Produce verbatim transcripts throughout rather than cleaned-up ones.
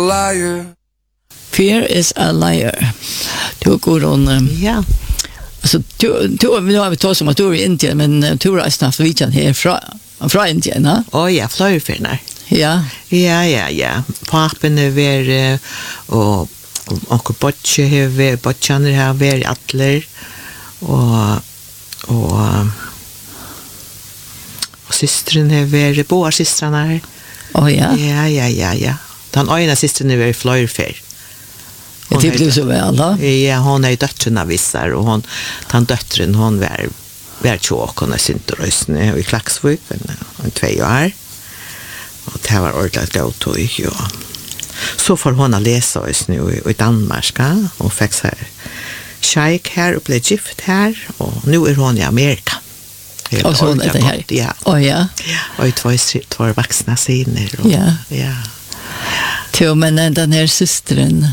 liar. Fear is a liar. Du går hon... Um, Ja. alltså, du, du, nu har vi tagit som att du är i Indien, men uh, du har snart vidjan här från, från Indien, ha? Åh, ja, flöjfinnar. Ja. Ja, ja, ja. Papen är ver och och botche har ver, botchaner har ver atler och och och systern har ver, båda systrarna. Åh ja. Ja, ja, ja, ja. Den ena systern är ver flöjfer. Jag tyckte du så väl, då? Ja, hon är döttren av vissar och hon, den döttren, hon var var tjock, hon är syntorösne i Klaxvik, en två år. Och det var ordentligt gott och ja. Så får hon läsa oss nu i Danmark och fick så här sheik här och blev gift här och nu är hon i Amerika. Och så är det här. Ja. Åh ja. Och två två vuxna syner. Ja. Ja. Till men den här systern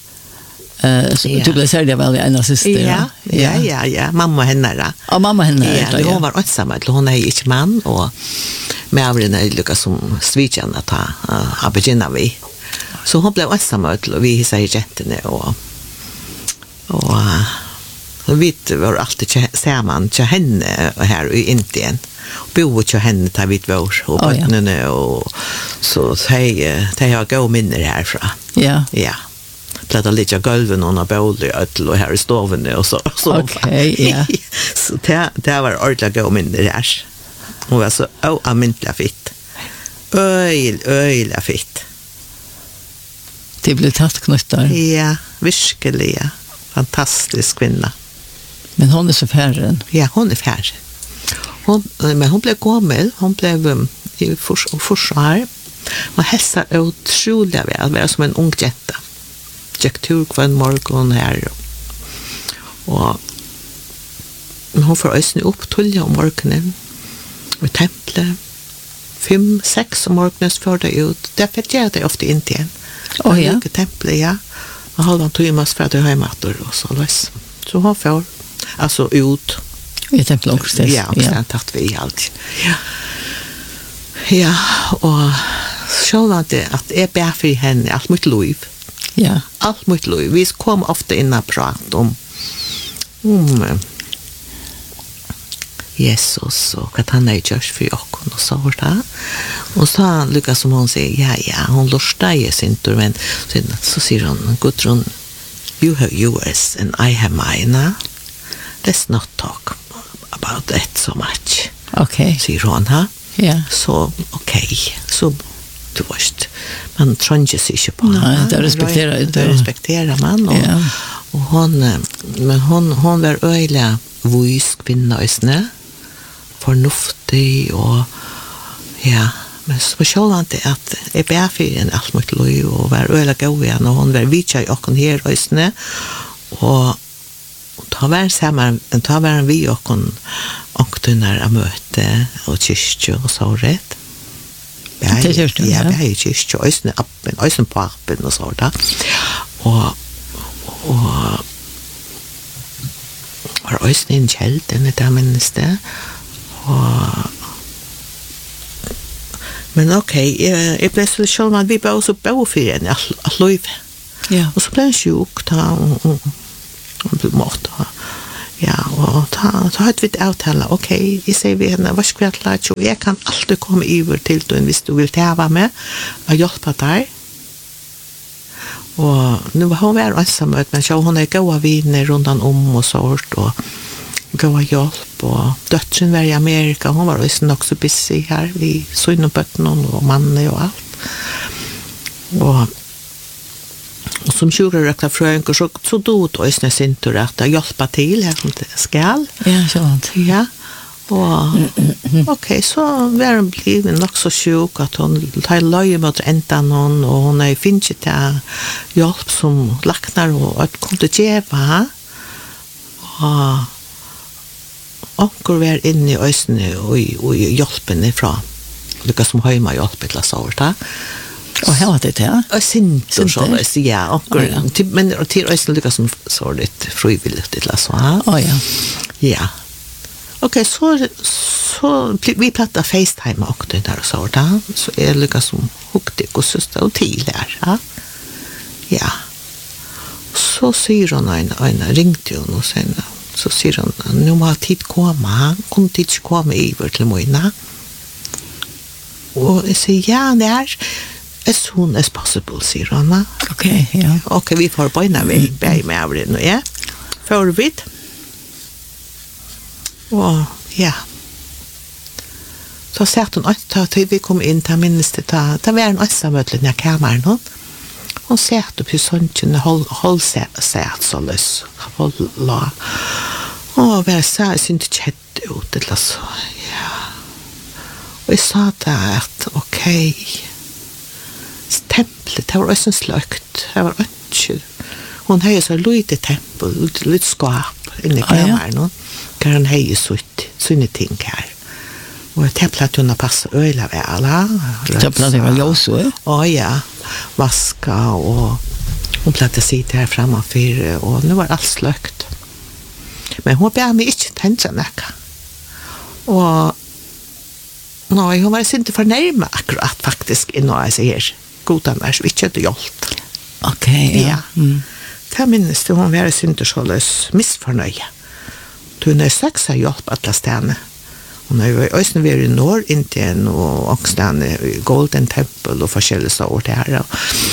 eh så Ja. du blev särskilt väl en av syster. Ja, ja, ja, ja. Mamma henne där. Ja, mamma henne. Ja, det hon var ensam, hon är inte man och med avren är lyckas som switchen att ha uh, begynna vi. Så hon blev ensam och vi säger jättene och och uh, vi var alltid samman till henne här i Indien. Bo till henne där vi var och barnen och så säger det jag går minner härifrån. Ja. Ja. Plata lite golven och några bål och här i stoven och så. så. Okej, ja. Så det, det var ordentligt gå minner här. Hon var så oamintliga fitt. Öjl, öjla fitt. Det blev tattknuttar. Ja, virkelig. Fantastisk kvinna. Men hon är så färren. Ja, hon är färre. Hon, men hon blev gammel. Hon blev um, i forsar. Hon hälsar otroliga väl. Var som en ung jänta. Jack tur kvar en morgon här. Och hon får ösna upp tulja om morgonen. Och templet. Fem, sex om morgonen för det ut. Därför gör det ofta inte igen. Oh, ja. Templet, ja. Och halvan timmars för att det har mator och så lös. Så hon får alltså ut. I templet också. Ja, och sen tatt vi allt. Ja. Ja, och så var det att jag bär för henne allt mitt liv. Ja. Allt mitt liv. Vi kom ofta in och prat om om Jesus och att han är just för oss och så där. Och så han lyckas som hon säger, ja, ja, hon lustar i sin tur, men så säger hon, Gudrun, you have yours and I have mine. Let's not talk about that so much. Okej. Säger hon, ha? Ja. Så, okej, okay. Så du vet, man trönger sig inte på nej, det respekterar det. Det respekterar man. Och, ja. och hon, men hon, hon var öjliga vis kvinna i snö. Förnuftig och ja, men så själv inte att jag bär för en allt mitt liv och var öjliga god igen och hon var vidtja i åken här i snö. Och ta var samman, ta var en vi åken och tunnar av möte och kyrkjö och så rätt. Ja, det gjorde ja, ja, i kyrkjö, ösne appen, ösne på appen och så där. Och och var ösne en kälten det där minste. Och men okej, okay, jag, jag blev så själv att vi bara så bo för en att liv. Ja. Och så blev jag sjuk ta och och blev mat. Ja, och ta ta ett vitt avtala. Okej, okay, vi säger vi henne, vad ska jag klara så jag kan alltid komma över till då hvis du vill tävla med och hjälpa dig. Och nu var hon väl ensam men så hon är goda vänner runt om och sånt och goda hjälp och döttren var i Amerika, hon var också nog så busy här vi såg på och mannen och allt. Och och som sjukvårdare fröken så så då då är sin tur att hjälpa till här som det skall. Ja, sånt. Ja. Och okej, okay, så var hon blivit nog så sjuk att hon tar löje mot äntan hon och hon är finns det hjälp som läknar och att kunde geva. Och onkel var inne i ösne och och hjälpen ifrån. Lyckas som hemma hjälp till så där. Och hela det där. Och synt och så där. Ja, och oh, ja. Men till ösne lyckas som så det frivilligt till så här. Ja, ja. Ja. Okej, så så vi pratar FaceTime och det där så där. Så är lyckas som huktig och så står till där, ja. så sier hun en, en ringte hun og sen, så sier hun, nå må tid komme, kunne tid ikke komme over til Moina. Og jeg sier, ja, det er as soon as possible, sier hun. Ok, ja. Ok, vi får bøyne vi, bæg med over det nå, ja. For vidt. Og, ja. Så sett hun, da vi kom inn til minnes det, da var en øssamøtlen i kammeren, hun. Hun sett opp i sånn, hold sett så løs, hold la. Og jeg sa, jeg syntes ikke kjett ut, eller så, ja. Og jeg sa det at, ok, templet, det var også sløkt, det var ikke, hun har så lite tempel, litt skap inne i kammeren, ah, ja. Hvor han har sutt, sånne ting her. Og templet hun har passet øyla ved alle. Templet var ljøs, ja? Å ja, vaska, og hun platte sitte her fremme og fyre, og nå var alt sløkt. Men hun ber meg ikke tenke noe. Og nå, hun var ikke fornærmet akkurat faktisk i noe jeg sier. Godan er så ikke det hjelp. Ok, ja. Mm. Det minnes det, hun var ikke så løs misfornøye. Hun er seks av hjelp alle stedene. Hun har jo også vært i Nord-Indien og også i Golden Temple og forskjellige steder til her.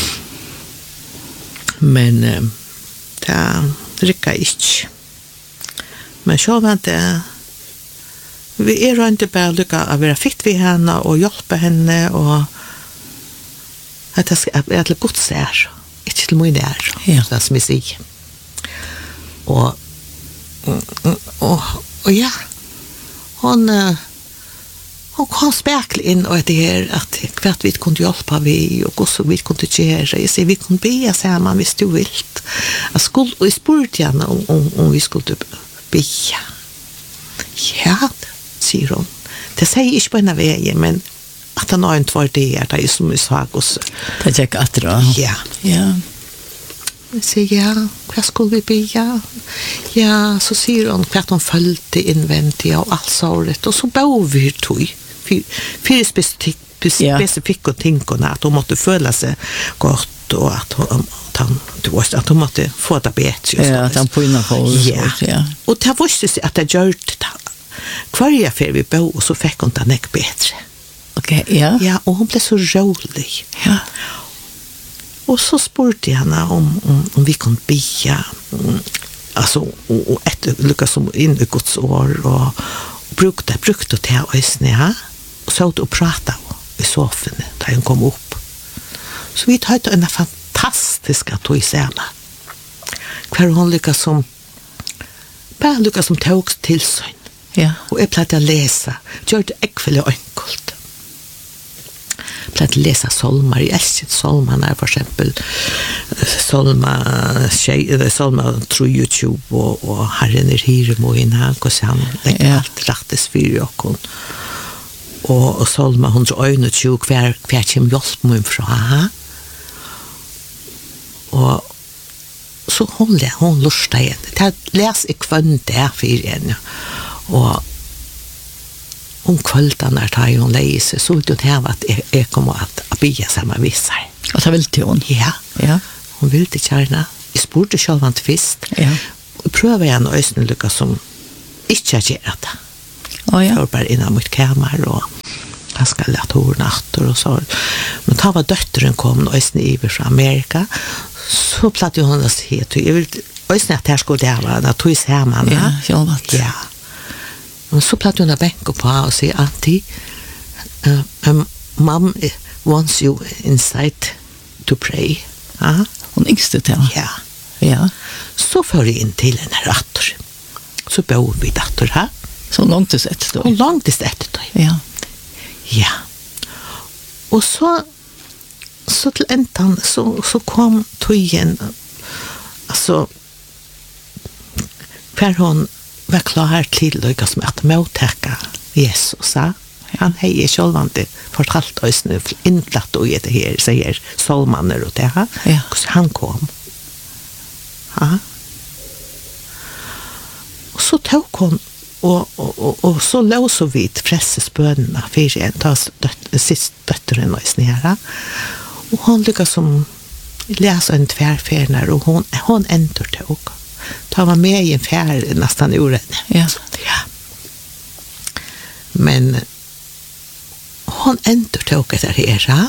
Men det rykker ikke. Men så var det vi er jo ikke bare lykke å være fitt ved henne og hjelpe henne og at det skal være til godt ser ikke til mye der ja. Det som jeg sier og og, og ja hon hon kom spekler inn og det her at hvert vi kunne hjelpe vi og hvordan vi kunne gjøre jeg sier vi kunne be sammen hvis du vil jeg skulle og jeg spurte henne om, om, om vi skulle be ja sier hun det sier ikke på en vei men at han har en tvær det er det som vi sa også det er ikke at det ja ja jeg sier ja hva skulle vi be ja ja så sier hun hva hun følte innvendig og alt såret og så bor vi tog fire spesifikke ting at hun måtte føle seg godt og at hun at hun måtte få det bedre ja at han påinner på ja. ja og det var ikke at jeg gjør det hver jeg fer vi bo og så fikk hun det nek bedre ok ja ja og hun ble så rolig ja og så spurte jeg henne om, om, om vi kunne bia um, altså, og, og etter lykkes som inn i Guds år og, og brukte, brukte til øsene ja, og så og prate i sofene da hun kom opp så vi tar en fantastisk at hun ser meg hver hun lykkes som bare lykkes som tog tilsyn ja. og jeg pleide å lese gjør det ikke veldig enkelt pleide å lese solmer jeg elsket solmerne for eksempel solma solma tror YouTube og, og herren er hyre må inn her hvordan han legger ja. Alt rettes for okken og, og solma hundre og tjue hver, hver kommer hjelp meg fra og så hun, hun lurte igjen det les jeg kvann det for igjen og om kvöldan när tar hon läser så ut det här att jag kommer att bya samma vissar. Och det vill till hon? Ja. Ja. Hon vill till kärna. Jag spurte själv inte fist. Ja. Och prövar jag en ösnen lycka som inte har gjort det. Oh, ja. Jag var bara innan mitt kammar och jag ska lära hornatter och så. Men då var dötteren kom och ösnen iver från Amerika så plattade hon att säga att jag vill ösnen att här skulle det vara när tog sig hemma. Ja, självklart. Ja. Men så platt hun har bänka på og sier alltid uh, um, Mom wants you inside to pray. Uh. Hun yngste til. Ja. Ja. Så får jeg inn til en ratter. Så bor vi datter her. Så långt det sett då. Og långt det sett då. Ja. Ja. Og så så til entan så, så kom tøyen altså hver hon var klar til å som at mottaka Jesus. Han har i sjølvande fortalt oss nu innflatt og det her, sier solmaner og det her. Ja. Hvordan han kom. Ja. Og så tok hun og, og, og, og så lå så vidt frelsesbønene for en ta sist døtteren oss nere. Og hun lykkes som läsa en tvärfärnar och hon, hon ändrar tog. Ta var med i en fär nästan ur henne. Ja. Ja. Men hon ändrar tog det här. Ja.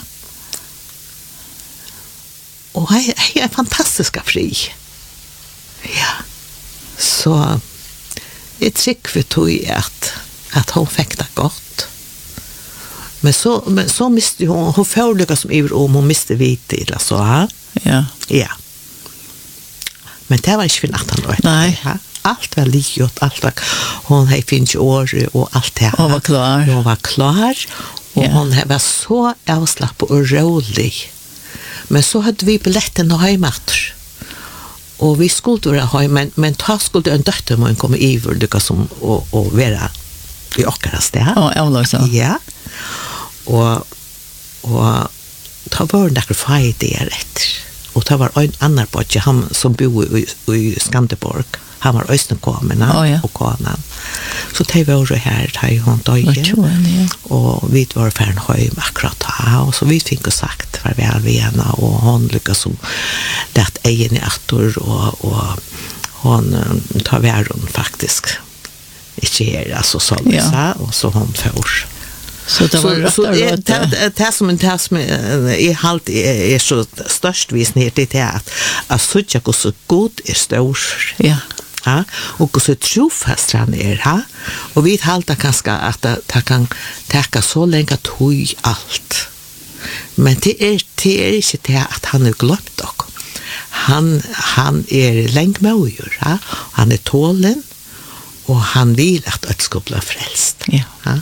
Och jag är fantastiska fri. Ja. Så jag tycker vi att, att hon fick det gott. Men så, men så miste hon, hon får lyckas som ur om hon miste vite eller så. Ja. Ja. Ja. Men det var inte för natten då. Nej. Ja. Allt var likgjort, allt var, hon hade finns år och allt det. Hon var klar. Hon var klar. Och Ja. hon var så avslappad och rolig. Men så hade vi biljetten hemma. Och vi skulle vara hemma, men, men ta skulle en dotter man komma över liksom, och, och vara i åkaras där. Ja, jag vill också. Ja. Och, och ta var en där faj där rätt. Och ta var en annan på att han som bor i, i Skanderborg. Han var östenkommen oh, ja. och kanan. Så det var ju här, det hon döje. Ja. Och vi var färden hem akkurat här. Och så vi fick sagt farväl vi henne. Och hon lyckas som det egen i attor. Och, och hon tar världen faktiskt. Inte här, alltså så. Ja. Och så hon får. Så det var rätt så, och så rätt. Det, det som det som är halt är så störst visning det är att att söka hur så god är stor. Ja. Ja, och så trofast han är här. Och vi halta kanske att det kan täcka så länge tog allt. Men det är, det är inte det att han är glömt dock. Han, han är längdmöjor. Ja? Han är tålen. Och han vill att det ska bli frälst. Ja. Ja?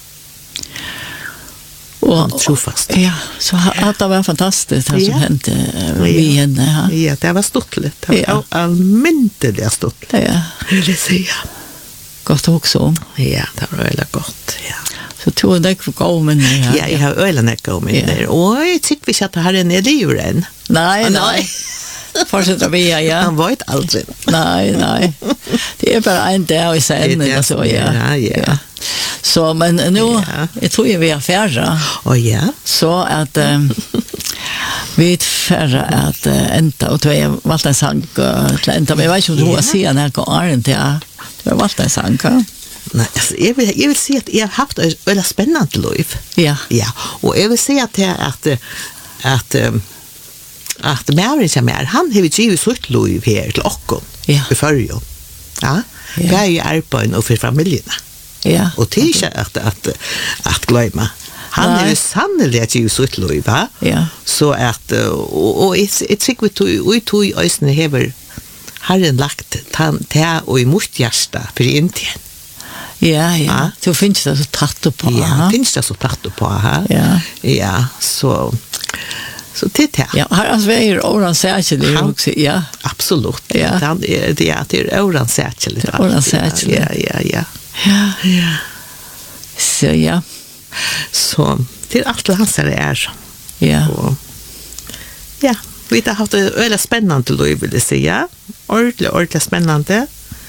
Och, trofast. Ja, så att det var fantastiskt det som ja. hände vid henne. Ja. Ja, det var ståtligt. Det var ja. allmäntigt ståtligt. Ja. Vill jag säga. Gott också. Ja, det var väldigt gott. Ja. Så tog det för gå med det. Ja, jag har ölet gå med det. Och jag tycker vi att det här är nere i djuren. Nej, nej. Fortsätter vi, ja. Han var inte aldrig. Nej, nej. Det är bara en dag i sen. Det så, ja. Ja, ja. Ja. Så, men nu, ja. Jag tror jag vi är färre. Oh, ja. Så att um, vi är färre att uh, ända. Och då är valt en sang uh, till ända. Men jag vet inte om du har sett när jag går inte. Ja. Du har valt en sang, ja. Nej, alltså, jag, vill, jag vill säga att jag har haft ett väldigt spännande liv. Ja. Ja. Och jag vill säga att, att, att, att Maren som är, han har ju sitt liv här till Åkon. Ja. I förrjön. Ja. Ja. Det är ju arbetet och för familjerna. Ja. Och det är inte att, att, att glömma. Han är ju sannolikt att ge sitt liv, va? Ja. Så att, och, och jag tycker vi tog i ösnen hever Herren lagt det och i mot hjärsta för Indien. Ja, ja. Så finns det så tatt på. Ja, finns det så tatt på här. Ja. Ja, så så det är. Ja, har alltså är oran särskilt också, ja. Absolut. Ja. Det är det är det är oran särskilt. Oran särskilt. Ja, ja, ja. Ja. Ja. Så ja. Så till allt det hans är. Ja. Och, ja, vi har haft ett väldigt spännande liv, vill jag säga. Ordentligt, ordentligt spännande.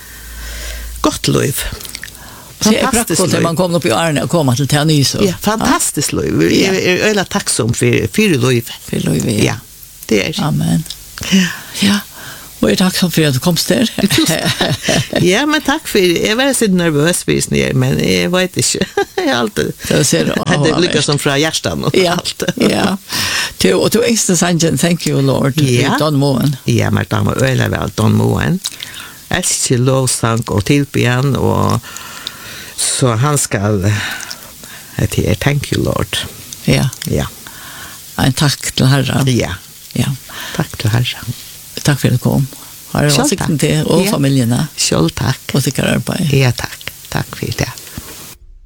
Gott liv. Fantastiskt liv. Man kommer upp i Arne och kommer till Ternys. Ja, fantastiskt ja. Liv. Jag är väldigt tacksam för fyra liv. För liv, ja. Ja, det är. Amen. Ja. Ja. Och jag är tacksam för att du kom där. Ja, men tack för det. Jag var så nervös vis ner, men jag vet inte. Jag har alltid det lyckas som från hjärtan och ja. allt. Ja. Till, och till extra sanjen, thank you Lord. Ja. Don Moen. Ja, men de var öle väl Don Moen. Älskar lovsang och tillbedjan och så han ska säga thank you Lord. Ja. Ja. En tack till Herren. Ja. Ja. Tack till Herren. Tack för att du kom. Har du varit till och familjerna? Själv tack. Och till arbete. Ja, tack. Tack för det.